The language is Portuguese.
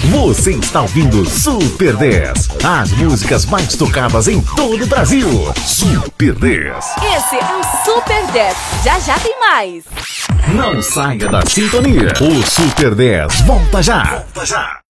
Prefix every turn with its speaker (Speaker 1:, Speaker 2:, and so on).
Speaker 1: Você está ouvindo Super 10. As músicas mais tocadas em todo o Brasil. Super 10.
Speaker 2: Esse é o Super 10. Já já tem mais.
Speaker 1: Não saia da sintonia. O Super 10 volta já. Volta já.